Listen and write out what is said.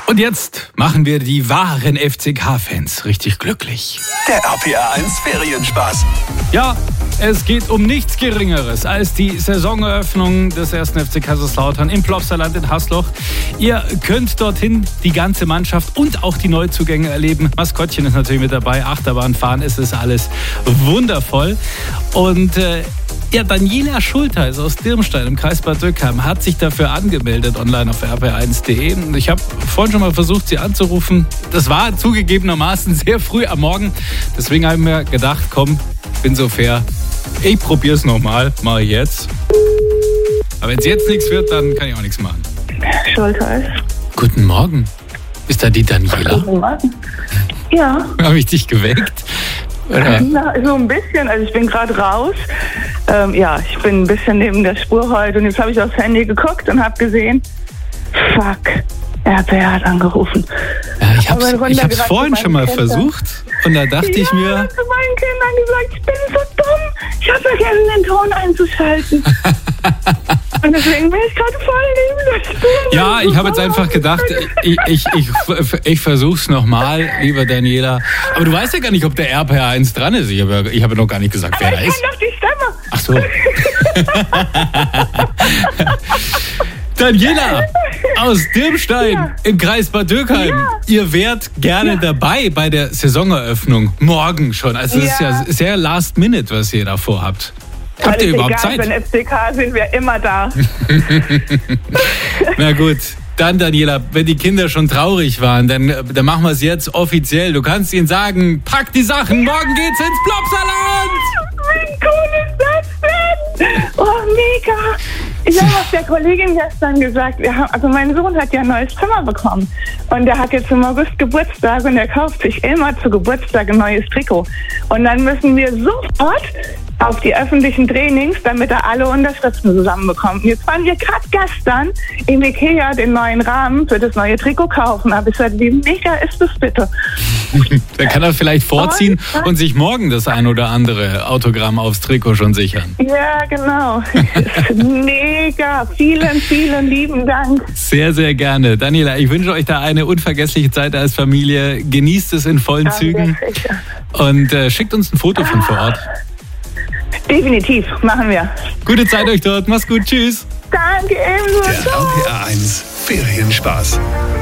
Und jetzt machen wir die wahren FCK-Fans richtig glücklich. Der RPA 1 Ferienspaß. Ja, es geht um nichts Geringeres als die Saisoneröffnung des 1. FC Kaiserslautern im Plopsaland in Hasloch. Ihr könnt dorthin die ganze Mannschaft und auch die Neuzugänge erleben. Maskottchen ist natürlich mit dabei, Achterbahn fahren, es ist alles wundervoll. Und Daniela Schultheiß aus Dirmstein im Kreis Bad Dürkheim hat sich dafür angemeldet online auf rp1.de. Ich habe vorhin schon mal versucht, sie anzurufen. Das war zugegebenermaßen sehr früh am Morgen. Deswegen habe ich mir gedacht, komm, bin so fair. Ich probiere es nochmal, mache ich jetzt. Aber wenn es jetzt nichts wird, dann kann ich auch nichts machen. Schultheiß. Guten Morgen. Ist da die Daniela? Guten Morgen. Ja. Habe ich dich geweckt? Oder? Na, so ein bisschen. Also ich bin gerade raus. Ich bin ein bisschen neben der Spur heute. Und jetzt habe ich aufs Handy geguckt und habe gesehen, fuck, RPA hat angerufen. Ja, ich habe es vorhin schon mal versucht. Und da dachte ich mir... Ich habe zu meinen Kindern gesagt, ich bin so dumm. Ich habe vergessen, den Ton einzuschalten. Und deswegen bin ich gerade voll neben der Spur. Ja, ich habe jetzt einfach gedacht, ich versuch's nochmal, lieber Daniela. Aber du weißt ja gar nicht, ob der RPA 1 dran ist. Ich habe noch gar nicht gesagt, wer er ist. Ich kenne doch die Stimme. Ach so. Daniela aus Dirmstein im Kreis Bad Dürkheim. Ja. Ihr wärt gerne dabei bei der Saisoneröffnung. Morgen schon. Also es ist ja sehr last minute, was ihr da vorhabt. Habt ihr überhaupt Zeit? Für den FCK sind wir immer da. Na gut. Dann, Daniela, wenn die Kinder schon traurig waren, dann machen wir es jetzt offiziell. Du kannst ihnen sagen, pack die Sachen, morgen geht's ins Plopsaland! Wie cool ist das denn? Oh, mega! Ich habe auch der Kollegin gestern gesagt, mein Sohn hat ja ein neues Zimmer bekommen. Und der hat jetzt im August Geburtstag und der kauft sich immer zu Geburtstag ein neues Trikot. Und dann müssen wir sofort auf die öffentlichen Trainings, damit er alle Unterschriften zusammenbekommt. Und jetzt waren wir gerade gestern im Ikea den neuen Rahmen für das neue Trikot kaufen. Aber ich gesagt, wie mega ist das bitte? Da kann er vielleicht vorziehen und sich morgen das ein oder andere Autogramm aufs Trikot schon sichern. Ja, genau. Mega. Vielen, vielen lieben Dank. Sehr, sehr gerne. Daniela, ich wünsche euch da eine unvergessliche Zeit als Familie. Genießt es in vollen Zügen und schickt uns ein Foto von vor Ort. Definitiv, machen wir. Gute Zeit euch dort. Mach's gut. Tschüss. Danke ebenso. Der RPA 1 Ferienspaß.